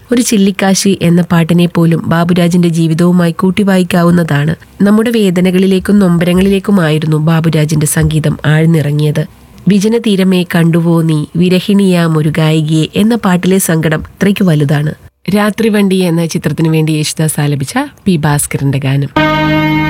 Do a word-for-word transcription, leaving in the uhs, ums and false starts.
ഒരു ചില്ലിക്കാശി എന്ന പാട്ടിനെ പോലും ബാബുരാജിന്റെ ജീവിതവുമായി കൂട്ടിവായിക്കാവുന്നതാണ്. നമ്മുടെ വേദനകളിലേക്കും നൊമ്പരങ്ങളിലേക്കുമായിരുന്നു ബാബുരാജിന്റെ സംഗീതം ആഴ്ന്നിറങ്ങിയത്. വിജനതീരമേ കണ്ടുവോ നീ വിരഹിണിയാം ഒരു ഗായികയെ എന്ന പാട്ടിലെ സങ്കടം അത്രയ്ക്ക് വലുതാണ്. രാത്രി വണ്ടി എന്ന ചിത്രത്തിനു വേണ്ടി യേശുദാസ് ആലപിച്ച പി ഭാസ്കരന്റെ ഗാനം.